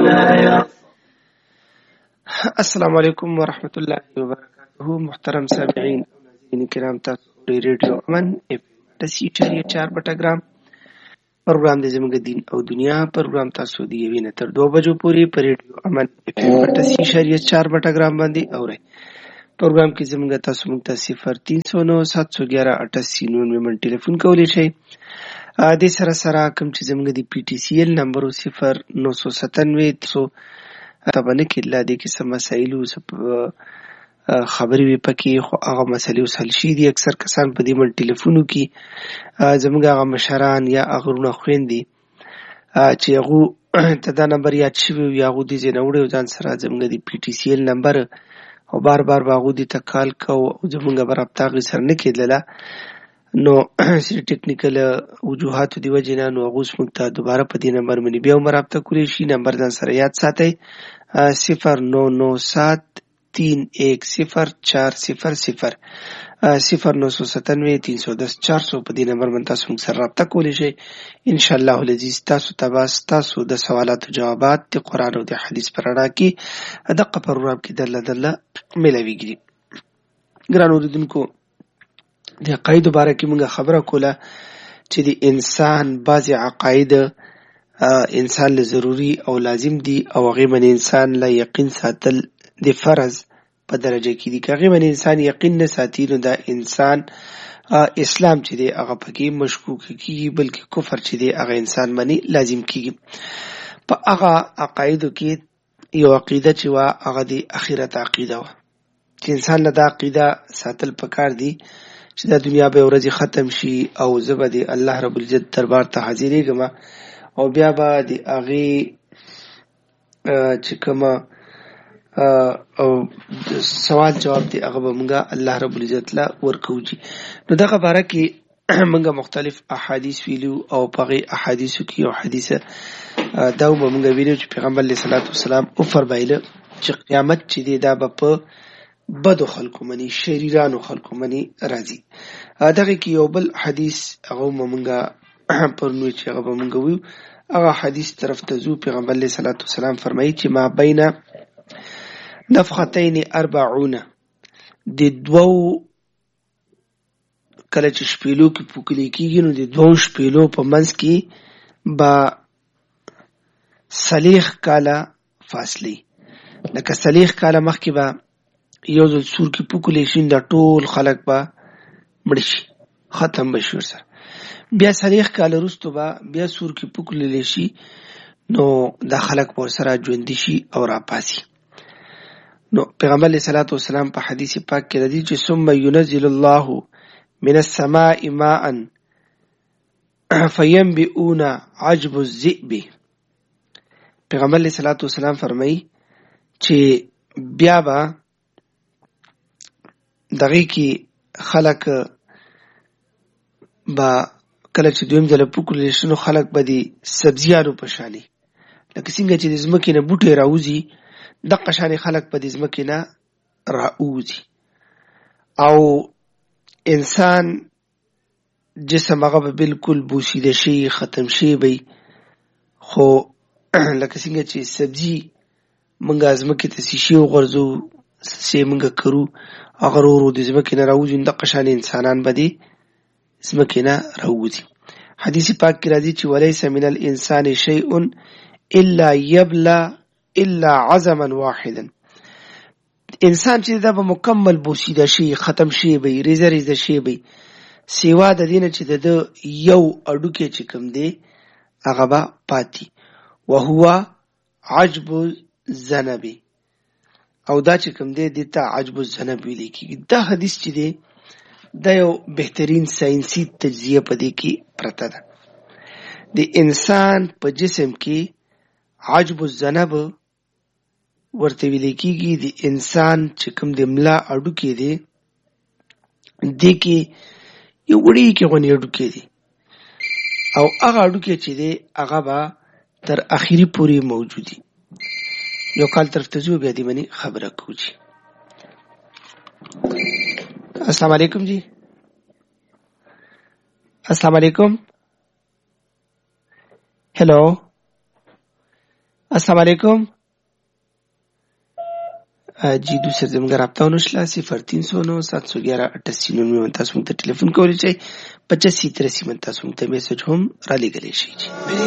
السلام علیکم ورحمۃ اللہ وبرکاتہ. محترم سامعین او ناظرین کرام، تاسو اورئ ریډیو امن اف 88.4 بټګرام پروګرام د زموږ دین او دنیا پروګرام. تاسو د یوې نه تر 2 بجو پورې په ریډیو امن اف 88.4 بټګرام باندې اورئ. پروګرام کې زموږ تاسو موږ ته 0309 711 88 من ټلیفون کولی شئ. د سره کوم چې زموږ د پی ټی سی ایل نمبر 0997 طبعا کې لا دې کې سم مسایل او خبرې وي پکې، خو هغه مسلې اوس حل شي دي. اکثر کسان په دې من ټلیفونو کې زموږ هغه مشران یا هغه ورونه خویندې چې هغه ته دا نمبر یاد شوی وي، هغه دې ځای نه وړي او ځان سره زموږ د پی ټی سی ایل نمبر او بار به هغه دې ته کال کو او زموږ به رابطه هغې سره نه کېدله، نو ټیکنیکل وجوهاتو د وجې نه نو هغه اوس موږ ته دوباره په دې نمبر باندې بیا هم رابطه کولی شي. نمبر ځان سره یاد ساتئ 0997310400 0997310400 په دې نمبر باندې تاسو موږ سره رابطه کولی شئ. ان شاء الله العزیز تاسو ته به ستاسو د سوالاتو جوابات د قرآن او د حدیث په رڼا کې دغه پروګرام کې دله میلاویږي. ګران اورېدونکو، د عقایدو باره کې موږ خبره کوله چې د انسان بعضې عقاید انسان له ضروري او لازم دي او هغې باندې انسان له یقین ساتل د فرض په درجه کې دي. که هغې باندې انسان یقین نه ساتي نو دا انسان اسلام چې دی هغه پکې مشکوک کېږي، بلکې کفر چې دی هغه انسان باندې لازم کېږي. په هغه عقایدو کې یو عقیده چې وه هغه د اخرت عقیده وه چې انسان له دا عقیده ساتل پکار دي چې دا دنیا به ورځې ختم شي او زه به د الله رب العزت دربار ته حاضرېږم او بیا به د هغې چې کومه سوال جواب دی هغه به موږ الله رب العزت له ورکوو. نو دغه باره کې موږ مختلف احادیث ویلو او په هغې احادیثو کې یو حدیث دا به موږ ویلو چې پیغمبر علیه صلات وسلام وفرمایله چې قیامت چې دی دا به په بدو خلکو منی شریرانو خلکو منی راځي. دغه کې یو بل حدیث هغه موږ پرنوی چې هغه به موږ ویو، هغه حدیث طرف ته ځو. پیغمبر علیه صلات وسلام فرمایي چې ما بین نفختین 40 د دوو کله چې شپېلو کې پوکلی کېږي نو د دوو شپېلو په منځ کې به 40 کاله فاصلې، لکه 40 کاله مخکې به یو ځل سور کې پوکلی شي دا ټول خلک به مړه شي، ختم به شي ورسره. بیا 40 کاله وروسته به بیا سور کې پوکلی شي نو دا خلک به ورسره ژوندي شي او راپاسي. نو پیغمبر علیه صلات وسلام په حدیث پاک کې راځي چې ثم ينزل الله من السماء ماء فينبئون عجب الذئب. پیغمبر علیه صلات وسلام فرمایي چې بیا به دغه کې خلک با کله چې دویم ځله پوکلی شي نو خلک به د سبزیانو په شانې لکه څنګه چې د ځمکې نه بوټی راوځي دغه شانې خلک به د ځمکې نه راوځي او انسان جسم هغه به بالکل بوسیده شي، ختم شي به، خو لکه څنګه چې سبزي موږ ځمکې ته سیشي وغورځو سې موږ کرو هغه ورو ورو د ځمکې نه راوځي، دغه شانې انسانان به د ځمکې نه راوځي. حدیث پاک کې راځي چې ولیس من الانسان شیء الا یبلا الا عظما واحدا. انسان چې دا به مکمل بوسیده شي، ختم شي به، ریزه ریزه شي به، سیوا د دې نه چې د یو اډوکی چې کوم دی هغه به پاتې، وهو عجب الذنب، او دا چې کوم دی دې ته عجب الذنب ویل کېږي. دا حدیث چې دی دا یو بهترین ساینسي تجزیه په دې کې پرته ده. د انسان په جسم کې عجب الذنب ورته ویل کېږي. د انسان چې کوم د ملا اډوکی دی دې کې یو وړیکې غونې اډوکی دی او هغه اډوکی چې دی هغه به تر اخري پورې موجودي. یو کال طرف ته ځو بیا دې باندې خبره کوو. السلام علیکم جی. السلام علیکم. هلو السلام علیکم. جی دوسر زموږ رابطه ونشله. 0309 711 88 تاسو موږ ته ټلیفون کولی شئ. 85 83 تاسو موږ ته میسج هم را لېږلی شئ.